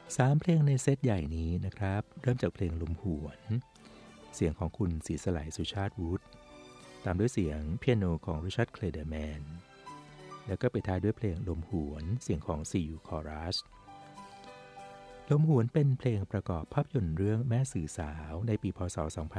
3 เพลงในเซตใหญ่นี้นะครับเริ่มจากเพลงลมหวนเสียงของคุณศรีสลายสุชาติวุฒิตามด้วยเสียงเปียโนของริชาร์ด เคลเดอร์แมนแล้วก็ไปท้ายด้วยเพลงลมหวนเสียงของซียูคอรัสลมหวนเป็นเพลงประกอบภาพยนตร์เรื่องแม่สื่อสาวในปีพ.ศ.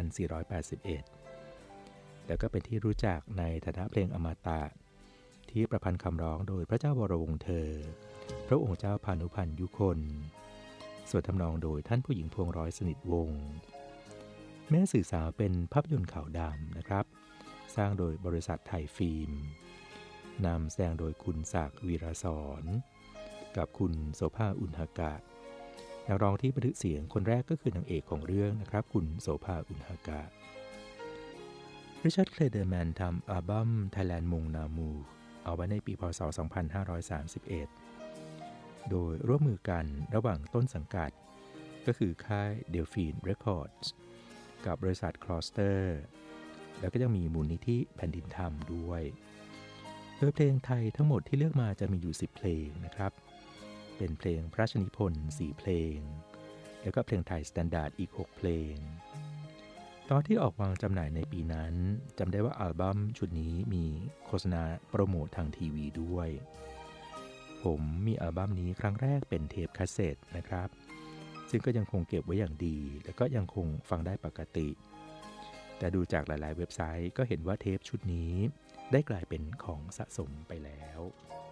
2481แล้วก็เป็นที่รู้จักในฐานะเพลงอมตะที่ประพันธ์คำร้องโดยพระเจ้าวรวงศ์เธอพระองค์เจ้าพานุพันธ์ยุคนส่วนทำนองโดยท่านผู้หญิงพวงร้อยสนิทวงศ์แม่สื่อสาวเป็นภาพยนตร์ขาวดำนะครับสร้างโดยบริษัทไทยฟิล์มนำแสดงโดยคุณศักดิ์วีรสอนกับคุณโสภาอุณหกะนักร้องที่บันทึกเสียงคนแรกก็คือนางเอกของเรื่องนะครับคุณโสภาอุณหกะริชาร์ด เคลเดอร์แมนทำอัลบั้ม Thailand มงนามูเอาไว้ในปีพ.ศ. 2531โดยร่วมมือกันระหว่างต้นสังกัดก็คือค่าย Delphine Records กับบริษัท Closter แล้วก็ยังมีมูลนิธิแผ่นดินธรรมด้วยโดยเพลงไทยทั้งหมดที่เลือกมาจะมีอยู่10เพลงนะครับเป็นเพลงพระราชนิพนธ์4เพลงแล้วก็เพลงไทยสแตนดาร์ดอีก6เพลงตอนที่ออกวางจำหน่ายในปีนั้นจำได้ว่าอัลบั้มชุดนี้มีโฆษณาโปรโมททางทีวีด้วยผมมีอัลบั้มนี้ครั้งแรกเป็นเทปคาสเซ็ตนะครับซึ่งก็ยังคงเก็บไว้อย่างดีแล้วก็ยังคงฟังได้ปกติแต่ดูจากหลายๆเว็บไซต์ก็เห็นว่าเทปชุดนี้ได้กลายเป็นของสะสมไปแล้ว